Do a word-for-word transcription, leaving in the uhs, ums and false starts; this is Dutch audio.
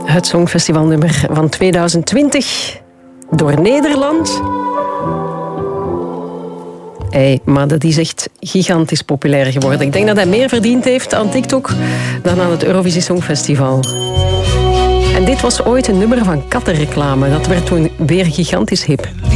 Het Songfestivalnummer van tweeduizend twintig door Nederland. Hey, maar dat is echt gigantisch populair geworden. Ik denk dat hij meer verdiend heeft aan TikTok dan aan het Eurovisie Songfestival. En dit was ooit een nummer van kattenreclame. Dat werd toen weer gigantisch hip.